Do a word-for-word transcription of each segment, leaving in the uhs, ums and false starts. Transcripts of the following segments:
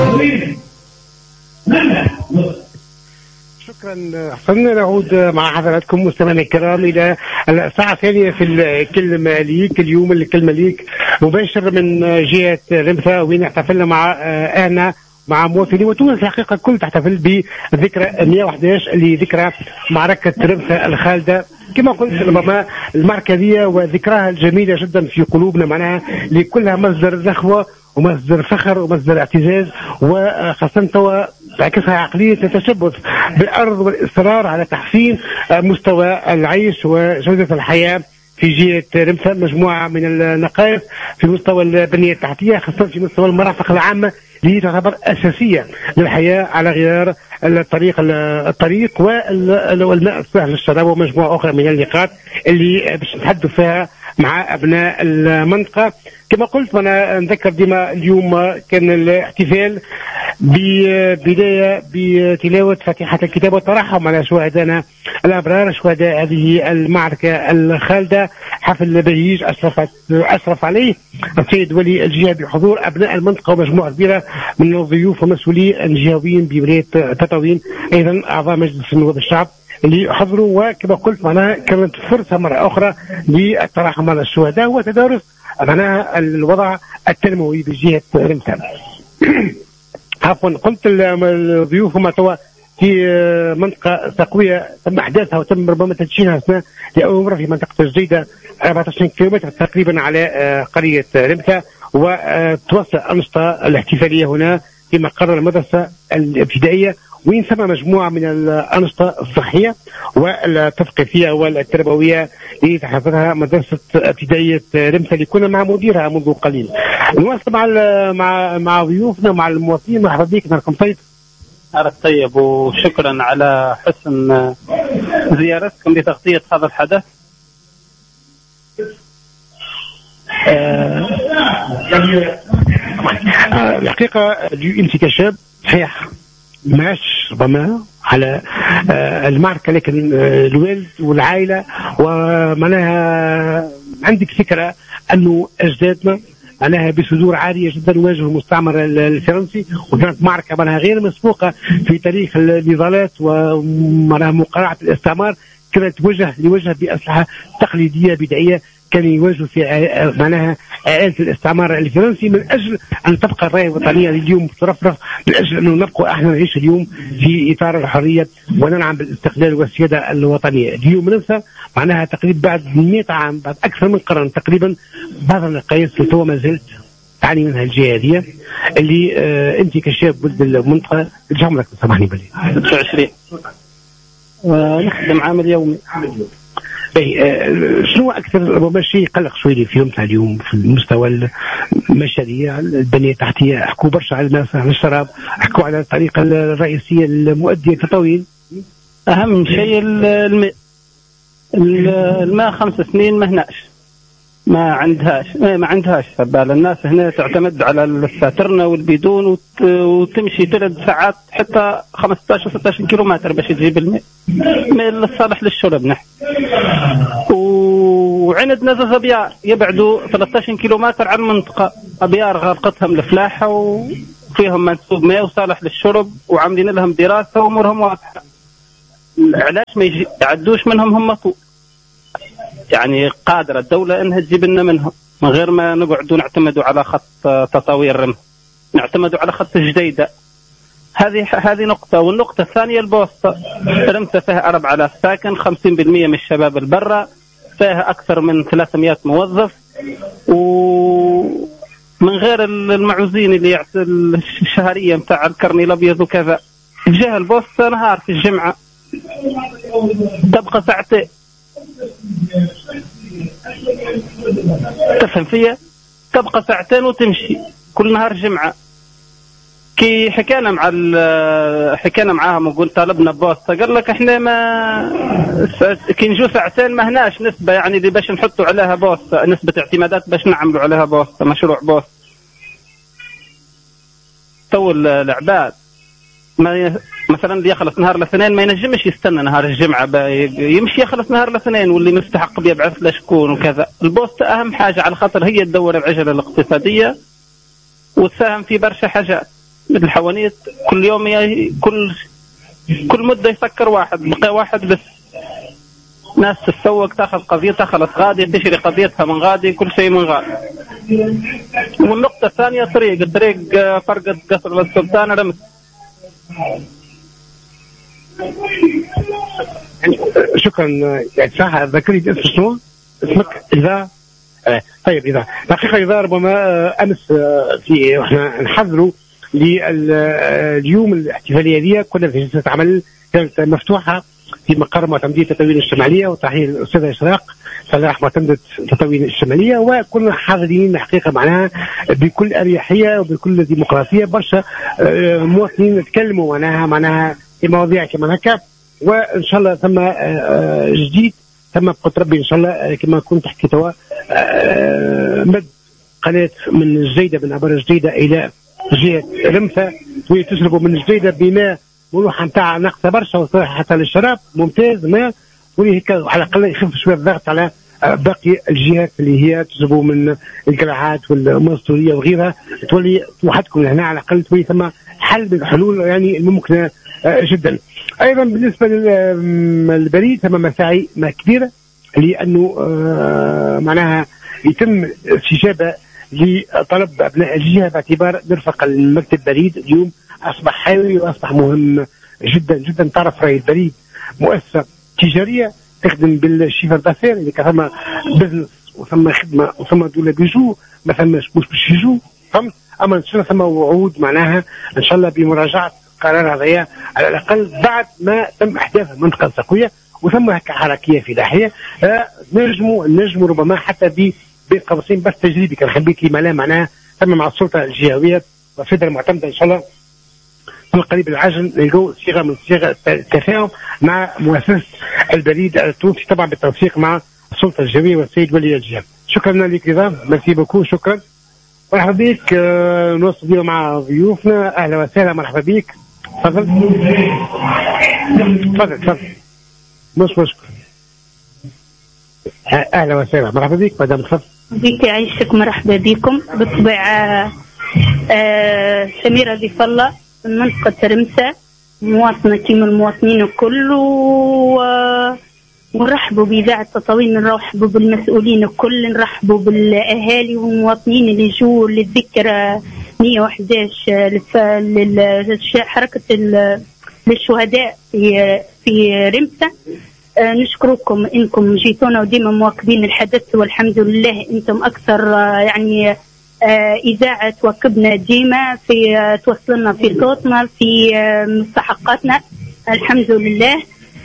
شكرا حسن. نعود مع حضراتكم مستمعينا الكرام الى الساعه الثانيه في الكلمه ليك. اليوم الكلمه ليك مباشر من جهه رمثا، وين احتفلنا مع اهلنا مع مواطنين وتونس الحقيقه الكل تحتفل بذكرى مئة وأحد عشر لذكرى معركه رمثا الخالده. كما قلت ربما المركزيه وذكراها الجميله جدا في قلوبنا، معناها لكلها مصدر زخوه ومصدر فخر ومصدر اعتزاز، وخاصة توا تعكسها عقلية التشبث بالأرض والإصرار على تحسين مستوى العيش وجودة الحياة في جهة رمثا. مجموعة من النقائص في مستوى البنية التحتية، خاصة في مستوى المرافق العامة اللي تعتبر أساسية للحياة على غرار الطريق الطريق والماء الصالح للشراب، ومجموعة أخرى من النقاط اللي باش نتحدث فيها مع أبناء المنطقة. كما قلت وانا نذكر ديما اليوم كان الاحتفال ببداية بتلاوة فاتحة الكتاب والترحم على شهدائنا الأبرار، شهداء هذه المعركة الخالدة. حفل بهيج أشرفت أشرف عليه السيد ولي الجهة بحضور أبناء المنطقة ومجموعة كبيرة من الضيوف ومسؤولي الجهويين بولاية تطاوين، أيضا أعضاء مجلس النواب الشعب اللي حضروا. وكما قلت معناها كانت فرصة مرة أخرى للترحم على الشهداء وتدارس معناها الوضع التنموي بجهة رمثا. عفوا قلت الضيوف هم توا في منطقة تقوية تم إحداثها وتم ربما تدشينها أثناء لأول مرة في منطقة الجديدة أربعة عشر كيلومتر تقريبا على قرية رمثا، وتوسع الأنشطة الاحتفالية هنا في مقر المدرسة الابتدائية، وين ثم مجموعة من الأنشطة الصحية والتثقيفية والتربوية اللي تحضرها مدرسة ابتدائية رمثا اللي كنا مع مديرها منذ قليل. نواصل مع مع مع ضيوفنا مع المواطنين. مرحبا بك نركم طيب. أهلا طيب، وشكرا على حسن زيارتكم لتغطية هذا الحدث. الحقيقة أنت كشاب صحيح ماش ربما على المعركة، لكن الوالد والعائلة ومعناها عندك فكرة أنه أجدادنا معناها بصدور عالية جدا واجهوا المستعمر الفرنسي، وكانت معركة معناها غير مسبوقة في تاريخ النضالات ومعناها مقارعة الاستعمار، كانت وجه لوجه بأسلحة تقليدية بدائية كان يواجه في معناها آلة الاستعمار الفرنسي، من أجل أن تبقى الراية الوطنية اليوم ترفرف، من أجل أنه نبقى احنا نعيش اليوم في إطار الحرية وننعم بالاستقلال والسيادة الوطنية. اليوم ننسى معناها تقريبا بعد مئة عام، بعد أكثر من قرن تقريبا، بعض النقائص اللي تو ما زلت تعاني منها الجهة هذه اللي آه أنت كشاب ولد المنطقة إيش عمرك سامحني بالي؟ ستة وعشرين. ونخدم عامل يومي. اي شنو اكثر ربما شيء يقلق شويه في يومنا اليوم في المستوى المشاريع البنيه التحتيه؟ احكوا برشا على الماء على الشراب، احكوا على الطريقه الرئيسيه المؤديه للتطوين. اهم شيء الماء. الماء خمس سنين ما هناش ما عندهاش ما عندهاش بال. الناس هنا تعتمد على الساترنة والبيدون وتمشي ثلاث ساعات حتى خمسة عشر ستة عشر كيلومتر باش تجيب الماء الماء الصالح للشرب نحن. وعندنا زوز أبيار يبعدوا ثلاثة عشر كيلومتر عن المنطقة، أبيار غرقتهم الفلاحة وفيهم منسوب ماء وصالح للشرب، وعاملين لهم دراسة وأمورهم واضحة. علاش ما يعدوش منهم هم طول؟ يعني قادرة الدولة انها تجيب لنا منهم من غير ما نقعدوا نعتمدوا على خط تطوير رمثا، نعتمدوا على خط الجديدة. هذه هذه نقطة. والنقطة الثانية البوسطة. رمثا فيها أربعة آلاف ساكن، خمسين بالمئة من الشباب البرة، فيها أكثر من ثلاثمئة موظف، ومن غير المعوزين اللي يعطي الشهرية متاع الكرني الأبيض وكذا. الجهة البوسطة نهار في الجمعة تبقى ساعتين، تفهم فيها؟ تبقى ساعتين وتمشي كل نهار جمعة. كي حكينا مع حكينا معاهم وقلت طالبنا بوسطة، قال لك احنا ما كي نجو ساعتين ما هناش نسبة يعني اللي باش نحطوا عليها بوسطة، نسبة اعتمادات باش نعملوا عليها بوسطة مشروع بوسطة. تو العباد ما مثلا اللي يخلص نهار الاثنين ما ينجمش يستنى نهار الجمعة، يمشي يخلص نهار الاثنين واللي مستحق بيبعث له شكون وكذا. البوسطة أهم حاجة على خاطر هي تدور العجلة الاقتصادية وتساهم في برشا حاجات. مثل حوانيت كل يوم كل كل مدة يسكر واحد، بقي واحد بس. ناس تتسوق تاخذ قضيتها خلص غادي، تشري قضيتها من غادي، كل شيء من غادي. والنقطة الثانية طريق الطريق فرقة قصر السلطان رمس. شكرا. يعني صح ذكري اسم شنو؟ اسمك إذا آه. طيب إذا دقيقة إذا ربما أمس في احنا نحضروا لليوم الاحتفالية دي، كنا في جلسة عمل كانت مفتوحة في مقر معتمدية التطوير الشمالية، وتحية الأستاذة إشراق صلاح معتمدة التطوير الشمالية، وكنا حاضرين حقيقة معناها بكل أريحية وبكل ديمقراطية. برشا مواطنين تكلموا معناها معناها في مواضيع كما هكا، وإن شاء الله ثم جديد ثم بقدر ربي إن شاء الله كما كنت حكيت توا مد قناة من الجديدة من أبار الجديدة إلى جهة رمثة، وتشربوا من الجديدة بماء ملوحة نتاع نقصة برشا وصراحة حتى للشراب ممتاز ما، واللي هيك على الأقل يخف شوية الضغط على باقي الجهات اللي هي تجربوا من القلاعات والمنصورية وغيرها، تولي وحدكم هنا على الأقل تولي ثم حل من الحلول يعني الممكنة جدا. أيضا بالنسبة للبريد ثم مساعي ما كبيرة، لأنه معناها يتم استجابة لطلب أبناء الجهة باعتبار نرفق المكتب بريد اليوم أصبح حيوي وأصبح مهم جدا جدا. تعرف رأي البريد مؤسسة تجارية تخدم بالشيفر دافير، اللي ثم بزنس وثم خدمة وثم دولة بيجو ما ثمش مش باش يجو فهمت. أما إن شاء الله ثم وعود معناها إن شاء الله بمراجعة قرار هذايا على الأقل بعد ما تم إحداث المنطقة التقوية وثم هكا حركية في ناحية نجموا نجموا ربما حتى ب بين قوسين بس تجريبي كان حبيت لي معناها معناها ثم مع السلطة الجهوية والفدرة المعتمدة إن شاء الله في القريب العاجل نلقوا صيغة من صيغ التفاهم مع مؤسسة البريد التونسي طبعا بالتنسيق مع السلطة الجهوية والسيد ولي الجهة. شكرا لك رضا، ميرسي بوكو، شكرا. مرحبا بك. آه نوصل اليوم مع ضيوفنا. أهلا وسهلا، مرحبا بك. تفضل تفضل تفضل. مش مشكلة. أهلا وسهلا، مرحبا بك مدام، تفضل. بك يعيشك، مرحبا بكم. بالطبيعة آه سميرة ضيف الله من منطقة رمسة، مواطنة كيما المواطنين الكل، ونرحبوا بإذاعة تطاوين، نرحبوا بالمسؤولين الكل، نرحبوا بالأهالي والمواطنين اللي جو للذكرى مية وأحد عشر لحركة للشهداء في في رمسة. آه نشكركم انكم جيتونا وديما مواكبين الحدث، والحمد لله انتم اكثر آه يعني آه اذاعه تواكبنا ديما في آه توصلنا في صوتنا في آه مستحقاتنا، الحمد لله.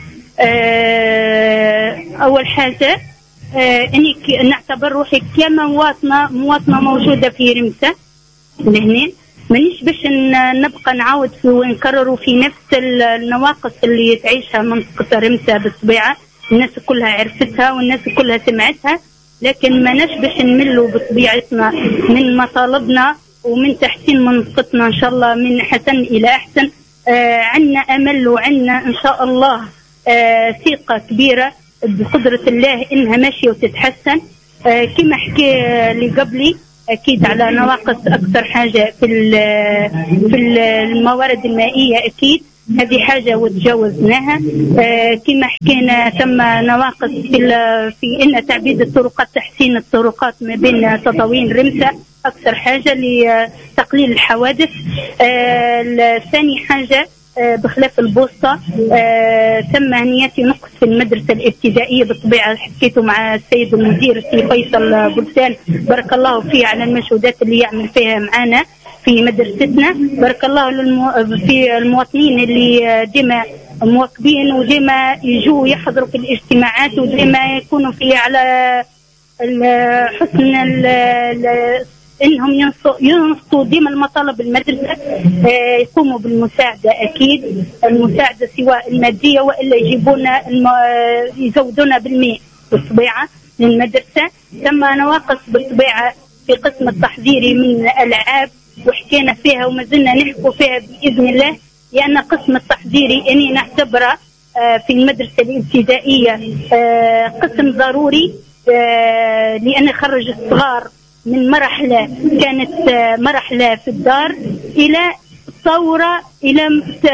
آه اول حاجه آه اني نعتبر روحي كما مواطنه مواطنه موجوده في رمسه لهنا، مانيش باش نبقى نعاود ونكرروا في نفس النواقص اللي تعيشها منطقة رمسة. بالطبيعة الناس كلها عرفتها والناس كلها سمعتها، لكن ماناش باش نملوا بطبيعتنا من مطالبنا ومن تحسين منطقتنا إن شاء الله من حسن إلى أحسن. آه عنا أمل وعنا إن شاء الله آه ثقة كبيرة بقدرة الله إنها ماشية وتتحسن. آه كما حكي اللي قبلي أكيد على نواقص أكثر حاجة في في الموارد المائية، أكيد هذه حاجة وتجاوزناها. آه كما حكينا ثم نواقص في في إن تعبيد الطرقات، تحسين الطرقات ما بين تطاوين رمسة أكثر حاجة لتقليل الحوادث. آه ثاني حاجة آه بخلاف البوسطة آه ثم هنياتي نقص في المدرسة الابتدائية. بالطبيعة حكيته مع السيد المدير السي فيصل بلسان، بارك الله فيه على المجهودات اللي يعمل فيها معنا في مدرستنا. بارك الله للمو... في المواطنين اللي ديما مواكبين وديما يجوا يحضروا في الاجتماعات وديما يكونوا في على حسن ال... ال... انهم ينصتوا ديما المطالب المدرسه. آه يقوموا بالمساعده، اكيد المساعده سواء الماديه والا يجيبونا الم... يزودونا بالماء بالطبيعه للمدرسه. ثم نواقص بالطبيعه في قسم التحضيري من الالعاب وحكينا فيها وما زلنا نحكوا فيها باذن الله، لان قسم التحضيري اني نعتبره آه في المدرسه الابتدائيه آه قسم ضروري، آه لان يخرج الصغار من مرحلة كانت مرحلة في الدار إلى الثورة إلى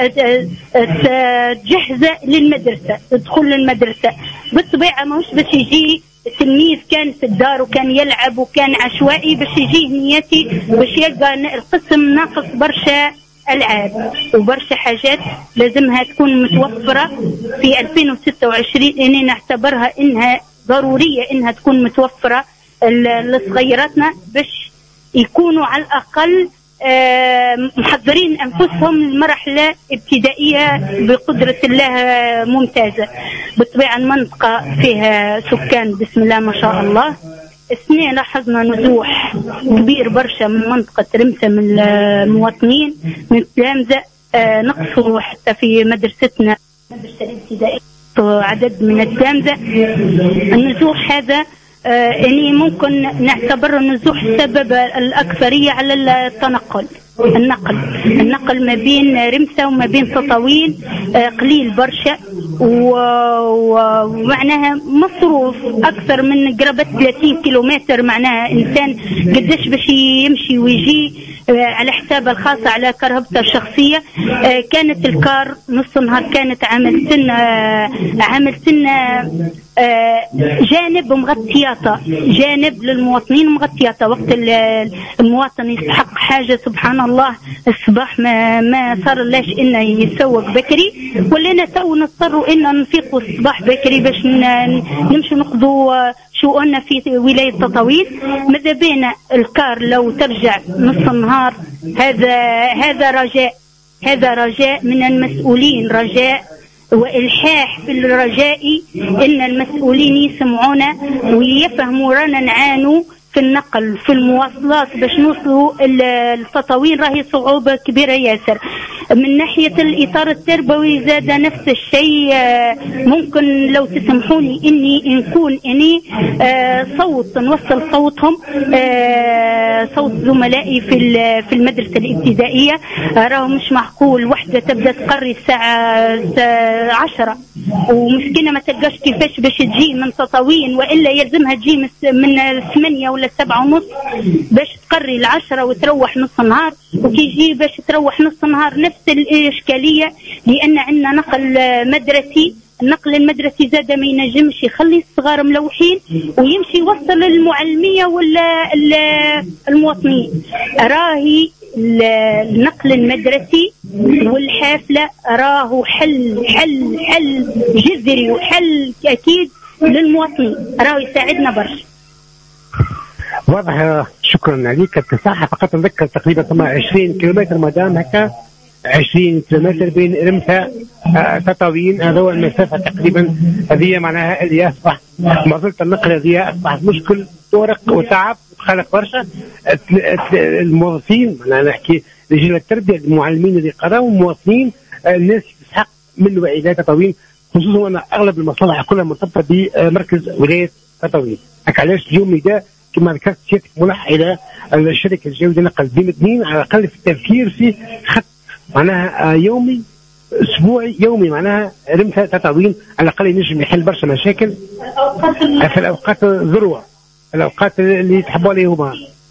تجهز للمدرسة، تدخل للمدرسة بالطبيعة ماهوش باش يجي تلميذ كان في الدار وكان يلعب وكان عشوائي باش يجيه نيتي باش يلقى القسم ناقص برشا ألعاب وبرشا حاجات لازمها تكون متوفرة في ألفين وستة وعشرين. أنا نعتبرها إنها ضرورية إنها تكون متوفرة لصغيراتنا باش يكونوا على الأقل محضرين أنفسهم لمرحلة ابتدائية بقدرة الله ممتازة. بالطبيعة المنطقة فيها سكان بسم الله ما شاء الله. السنة لاحظنا نزوح كبير برشا من منطقة رمسة من المواطنين من التلامذة، نقصوا حتى في مدرستنا مدرسة الابتدائية عدد من التلامذة. النزوح هذا يعني ممكن نعتبر النزوح السبب الأكثرية على التنقل النقل النقل ما بين رمسة وما بين تطاوين قليل برشا، ومعناها مصروف أكثر من قرابة ثلاثين كيلومتر. معناها إنسان قديش باش يمشي ويجي على حسابه الخاصة على كرهبته الشخصية. كانت الكار نص نهار كانت عامل سنة عامل سنة جانب مغطياته جانب للمواطنين مغطياته. وقت المواطن يستحق حاجة سبحان الله الصباح ما ما صار لاش إنه يسوق بكري، ولينا تو نضطروا إن نفيقوا الصباح بكري باش نمشوا نقضوا شؤوننا في ولاية تطاوين. ماذا بينا الكار لو ترجع نص النهار. هذا هذا رجاء هذا رجاء من المسؤولين، رجاء وإلحاح في الرجاء إن المسؤولين يسمعونا ويفهموا رانا نعانوا في النقل في المواصلات باش نوصلوا التطاوين. راهي صعوبة كبيرة ياسر. من ناحية الإطار التربوي زاد نفس الشيء. ممكن لو تسمحوني إني نكون إني صوت نوصل صوتهم صوت زملائي في في المدرسة الابتدائية. راهو مش معقول وحدة تبدأ تقري الساعة عشرة ومسكينة ما تلقاش كيفاش باش تجي من تطاوين، وإلا يلزمها تجي من الثمانية ولا السبعة ونص باش تقري العشرة وتروح نص النهار. وكيجي باش تروح نص النهار نفس الإشكالية، لأن عندنا نقل مدرسي. النقل المدرسي زاد ما ينجمش يخلي الصغار ملوحين ويمشي يوصل للمعلمية ولا المواطنين. راهي النقل المدرسي والحافلة راهو حل حل حل جذري وحل أكيد للمواطنين، راهو يساعدنا برشا. واضح، شكرا عليك. الصحة فقط نذكر تقريبا ثم عشرين كيلومتر مدام هكا عشرين كيلومتر بين رمسة تطاوين. هذا هو المسافة تقريبا. هذه معناها اللي أصبح معضلة النقل هذه أصبحت مشكل طرق وتعب وخلق برشا الموظفين. أنا نحكي رجال التربية المعلمين اللي قراوا المواطنين الناس تستحق من ولاية تطاوين، خصوصا أن أغلب المصالح كلها مرتبطة بمركز ولاية تطاوين. هكا علاش اليوم ده كما ذكرت سيادتك ملح إلى الشركة الجوية نقل بمدنين على الأقل في التفكير في خط معناها يومي أسبوعي يومي معناها رمسة تطاوين على الأقل ينجم يحل برشا مشاكل في الأوقات الذروة، الأوقات اللي تحبوا عليهم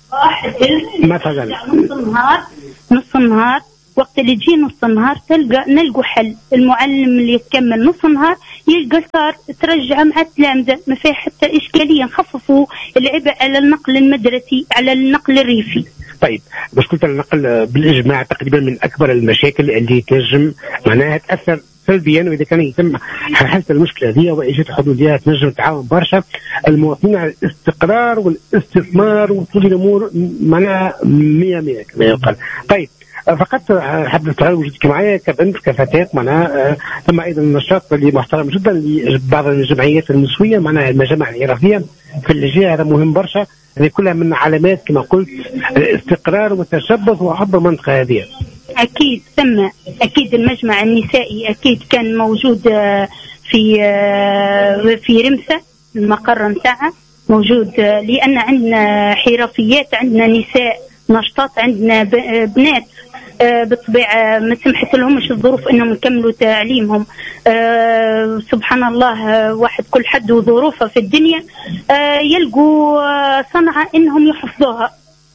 مثلا نص النهار نص النهار وقت اللي تجي نص النهار تلقى نلقوا حل. المعلم اللي يكمل نص النهار يلقى صار ترجع مع التلامذة ما فيه حتى إشكالية. نخففوا العبء على النقل المدرسي على النقل الريفي. طيب مشكلة النقل بالإجماع تقريبا من أكبر المشاكل اللي تنجم معناها تأثر سلبيا، وإذا كان يتم حل المشكلة هذه وإيجاد حلول لها تنجم تعاون برشا المواطنين على الاستقرار والاستثمار وكل الأمور معناها مية مية كما يقال. طيب فقط حاب نستغل وجودك معايا كبنت كفتاة معناها. ثم ايضا نشاط اللي محترم جدا لبعض الجمعيات النسويه معناها المجامع الإرافية في الجهه. هذا مهم برشا، هذه كلها من علامات كما قلت الاستقرار والتشبث وحب المنطقه هذه. اكيد ثم اكيد المجمع النسائي اكيد كان موجود في في رمسة المقر نتاعها موجود، لان عندنا حرفيات عندنا نساء نشطات عندنا بنات بالطبيعة ما سمحت لهمش الظروف انهم يكملوا تعليمهم. أه سبحان الله واحد كل حد وظروفه في الدنيا. أه يلقوا صنعة انهم يحفظوها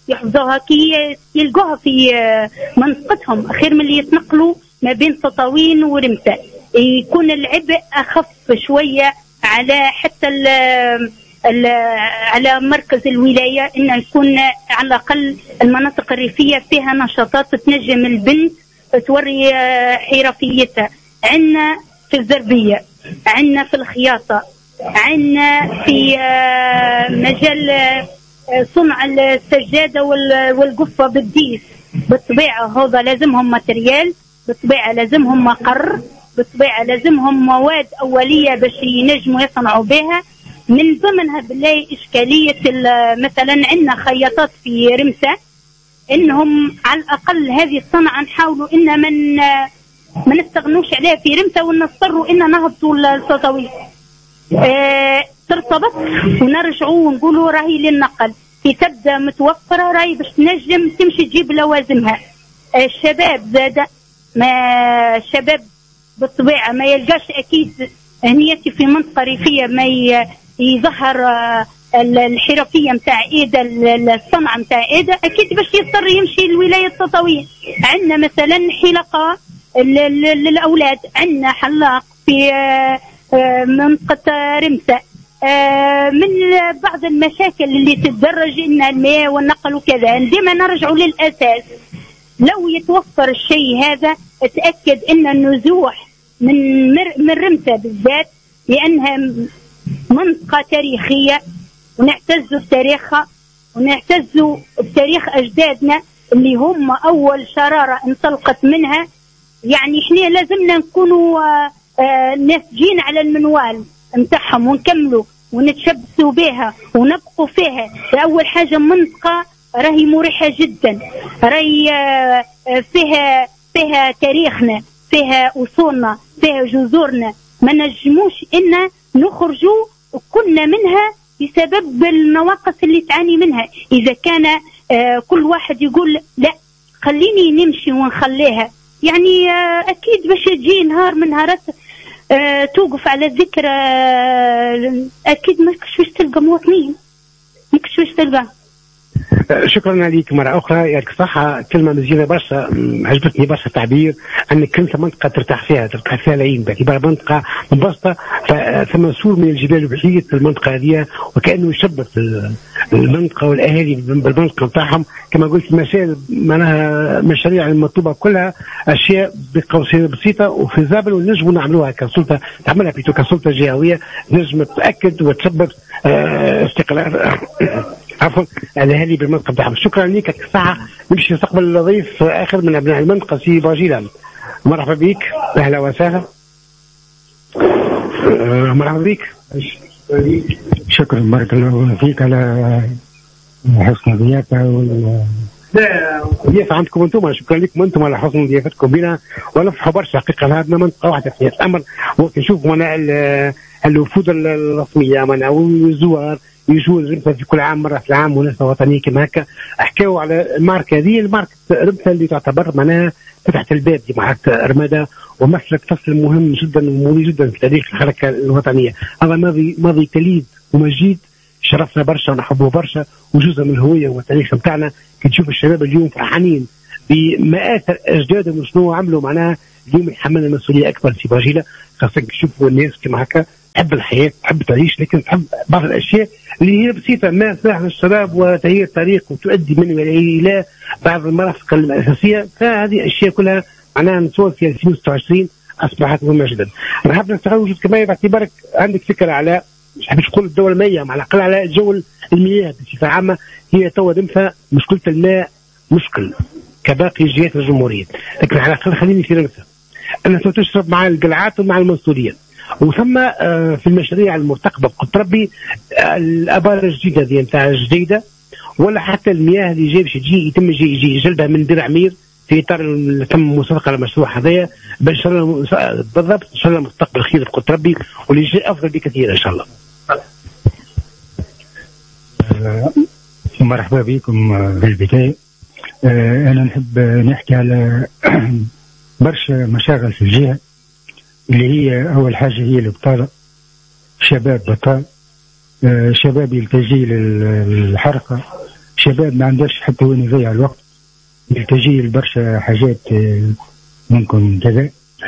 يحفظوها كي يلقوها في منطقتهم، خير من اللي يتنقلوا ما بين تطاوين ورمسة. يكون العبء أخف شوية على حتى ال ال على مركز الولاية، إن يكون على الأقل المناطق الريفية فيها نشاطات تنجم البنت توري حرفيتها. عندنا في الزربية، عندنا في الخياطة، عندنا في مجال صنع السجادة والقفة بالديس. بالطبيعة هذا لازمهم ماتريال، بالطبيعة لازمهم مقر، بالطبيعة لازمهم مواد أولية باش ينجموا يصنعوا بها. من ضمنها بالله إشكالية مثلا عندنا خياطات في رمسة، إنهم على الأقل هذه الصنعة نحاولوا إن من ما نستغنوش عليها في رمسة ونضطروا إن نهبطوا التطاوين. اه ترتبط ونرجعوا ونقولوا راهي للنقل، في تبدا متوفرة راهي باش تنجم تمشي تجيب لوازمها. اه الشباب زاد، ما الشباب بالطبيعة ما يلقاش أكيد هنيتي في منطقة ريفية ما يظهر الحرفية متاع إيدا، الصنعة متاع إيدا، أكيد باش يضطر يمشي لولاية تطاوين. عندنا مثلا حلقة للأولاد، عندنا حلاق في منطقة رمسة. من بعض المشاكل اللي تتدرج إن المياه والنقل وكذا، عندما نرجع للأساس لو يتوفر الشيء هذا اتأكد إن النزوح من من رمسة بالذات، لأنها منطقة تاريخية ونعتز بتاريخها ونعتز بتاريخ أجدادنا اللي هم أول شرارة انطلقت منها. يعني إحنا لازمنا نكونوا ناسجين على المنوال نتاعهم ونكملوا ونتشبثوا بها ونبقوا فيها. أول حاجة منطقة راهي مريحة جدا، راهي فيها فيها تاريخنا، فيها أصولنا، فيها جذورنا، ما نجموش إن نخرجوا كنا منها بسبب النواقص اللي تعاني منها. إذا كان كل واحد يقول لا خليني نمشي ونخليها، يعني أكيد باش تجي نهار من نهارات توقف على الذكرى، أكيد ما كش باش تلقى مواطنين، ما كش باش تلقى. شكرا عليك مرة أخرى، يعطيك الصحة. كلمة مزيانة برشا، عجبتني برشا التعبير أنك كنت منطقة ترتاح فيها ترتاح فيها العين، باعتبار منطقة مبسطة ثم سور من الجبال وبحيث في المنطقة هذه، وكأنه يشبث المنطقة والأهالي بالمنطقة نتاعهم. كما قلت مشاريع معناها مشاريع المطلوبة كلها أشياء بقوسين بسيطة وفي زابل، ونجموا نعملوها كسلطة تعملها بيتو كسلطة جهوية، نجم تأكد وتثبت استقلال عفوا الاهالي بالمنطقه بتاعهم. شكرا لك، يعطيك الصحه. نمشي نستقبل ضيف اخر من ابناء المنطقه سي باجيلا. مرحبا بك، اهلا وسهلا. مرحبا بك. شكرا، بارك الله فيك على حسن ضيافه. لا ضيافه عندكم انتم، شكرا لكم انتم على حسن ضيافتكم بنا، ونفرحوا برشا حقيقه. هذا منطقه واحده في الامر، وقت نشوف وانا الوفود الرسميه معنا والزوار يجوا رمسة في كل عام مرة في العام مناسبة وطنية كما هكا. حكاوا على الماركة هذه، الماركة رمسة اللي تعتبر معناها فتحت الباب دي معركة رمادة، ومسلك فصل مهم جدا ومهم جدا في تاريخ الحركة الوطنية. هذا ماضي ماضي تليد ومجيد، شرفنا برشا ونحبه برشا، وجزء من الهوية والتاريخ بتاعنا. كي تشوف الشباب اليوم فرحانين بمآثر أجدادهم وشنو عملوا، معناها اليوم يتحملنا مسؤولية أكبر في باجيلة، خاصة تشوفوا الناس كما هكا تحب الحياة تحب تعيش، لكن تحب بعض الأشياء اللي هي بسيطة ما تساعد الشباب وتغيير التاريخ وتؤدي من إلى بعض المرافق الأساسية. فهذه أشياء كلها معناها نتصور في ألفين وستة وعشرين أصبحت مهمة جدا. نحب نستغل وجود كمان باعتبارك عندك فكرة على مش حابب تقول الدولة المائية، على الأقل على جو المياه بصفة عامة. هي توا رمسة مشكلة الماء مشكل كباقي جهات الجمهورية، لكن على الأقل خليني في رمسة أنها تشرب مع القلعات ومع المنصورية، وثم في المشاريع المرتقبه بقدر ربي الابار الجديده دي نتاع جديده، ولا حتى المياه اللي جاي باش تجي يتم يجي جلبها من بير عمير في اطار تم مسابقه على المشروع هذايا ان شاء الله بالضبط. ان شاء الله مستقبل خير بقدر ربي، واللي جاي افضل بكثير ان شاء الله. مرحبا بكم في البدايه. انا نحب نحكي على برشا مشاغل في الجهه، اللي هي أول حاجة هي البطالة. شباب بطال، شباب يلتجي للحركة، الشباب ما عندهاش حتى وين يضيع الوقت، يلتجي لبرشا حاجات ممكن كذا.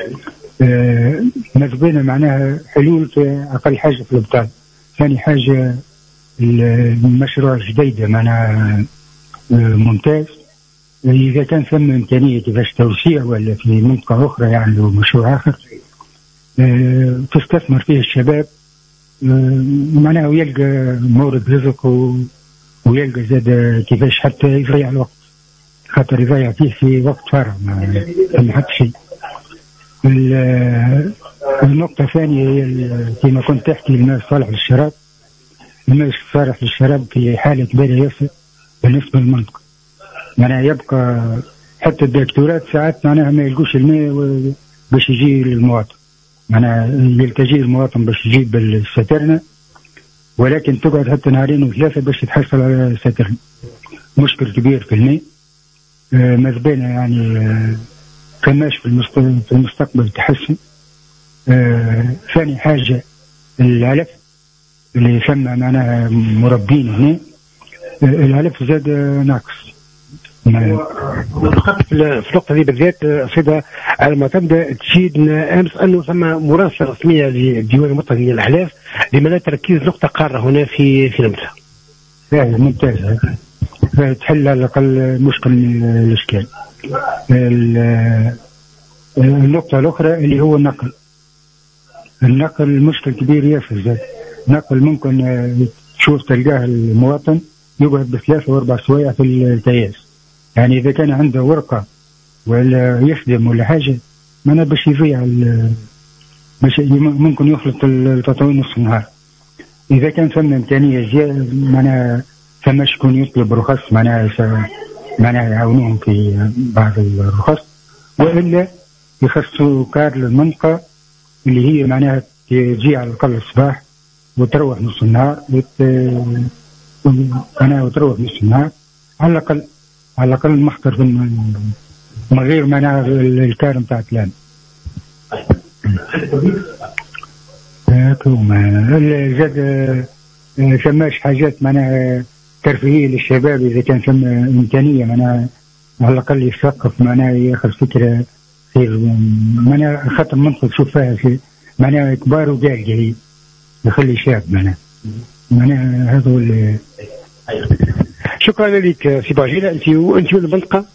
ماذا بينا معناها حلول في أقل حاجة في الإبطال. ثاني حاجة المشروع الجديد معناها ممتاز، إذا كان ثم إمكانية كيفاش توسيع ولا في منطقة أخرى يعني مشروع آخر تستثمر فيه الشباب معناها ويلقى مورد رزق ويلقى زاد كيفاش حتى يضيع الوقت، خاطر يضيع فيه في وقت فارغ ما حتى شيء. النقطة الثانية هي كما كنت تحكي الماء الصالح للشراب. الماء الصالح للشراب في حالة كبيرة ياسر بالنسبة للمنطقة، معناها يبقى حتى الدكتورات ساعات معناها ما يلقوش الماء باش يجي للمواطن، معناها يلتجي المواطن باش يجيب السترنة، ولكن تقعد حتى نهارين وثلاثة باش تحصل على السترنة. مشكل كبير في الماء. آه ماذا بينا يعني آه كماش في المستقبل, في المستقبل تحسن. آه ثاني حاجة العلف اللي ثم معناها مربين هنا، آه العلف زاد ناقص. فقط في النقطة دي بالذات سيدة المعتمدة تشيد أمس أنه ثم مراسلة رسمية للديوان الوطني للأعلاف لماذا تركيز نقطة قارة هنا في في نمسا. ممتاز، تحل على الأقل مشكل من الإشكال. النقطة الأخرى اللي هو النقل. النقل مشكل كبير ياسر زاد. نقل ممكن تشوف تلقاه المواطن يقعد بثلاثة وأربع سوايع في التياس، يعني إذا كان عنده ورقة ولا يخدم ولا حاجة معناها باش يضيع باش ممكن يخلط التطوين نصف النهار. إذا كان ثم إمكانية زيادة معناها ثم شكون يطلب رخص معناها معناها يعاونوهم في بعض الرخص، وإلا يخصوا كار للمنطقة اللي هي معناها تجي على الأقل الصباح وتروح نصف النهار وت... معناها وتروح نصف النهار على الأقل على الأقل محضر من غير معناها الكار نتاع كلام. زاد ثماش حاجات معناها ترفيهية للشباب إذا كان ثم إمكانية معناها على الأقل يثقف معناها ياخذ فكرة خير معناها خاطر منطقة تشوف فيها في معناها كبار وقالقة هي يخلي شاب معناها معناها هذا هو اللي. شكرا لك سي باجيلا. أنت أنت من المنطقة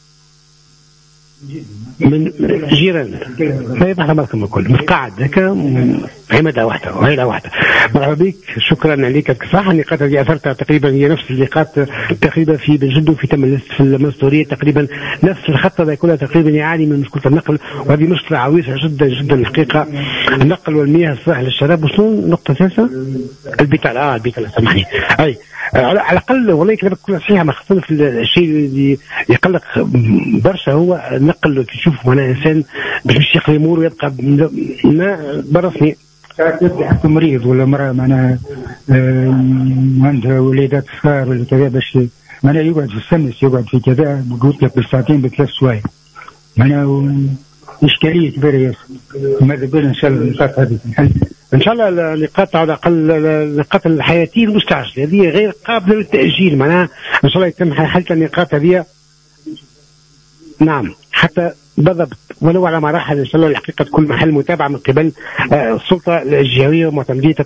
من جيران ما يبقى معكم الكل متقاعد هكا عمادة واحدة وعيلة واحدة. مرحبا بك، شكرا عليك. صح النقاط اللي أثرتها تقريبا هي نفس النقاط تقريبا في بن جدو في تم في المنصورية، تقريبا نفس الخطة ذا كلها تقريبا يعاني من مشكلة النقل، وهذه مشكلة عويصة جدا جدا الحقيقة. النقل والمياه الصالحة للشراب. وشنو النقطة الثالثة؟ البتال. اه البتال سامحني. أي على الأقل والله كلامك كلها صحيحة، ما خصنا في الشيء اللي يقلق برشا هو النقل. تشوف هنا إنسان باش يقضي أموره يبقى ما برسمي ساعات يبدأ حتى مريض ولا مرأة معناها عندها وليدات صغار ولا كذا باش معناها يقعد في السمس يقعد في كذا قلت لك بالساعتين بثلاث سوايع معناها إشكالية كبيرة ياسر. ماذا بينا إن شاء الله النقاط هذه تنحل إن شاء الله. النقاط على الأقل النقاط الحياتية المستعجلة هذه غير قابلة للتأجيل، معناها إن شاء الله يتم حل النقاط هذه. نعم حتى بالضبط ولو على مراحل إن شاء الله الحقيقة تكون محل متابعة من قبل السلطة الجهوية ومعتمدية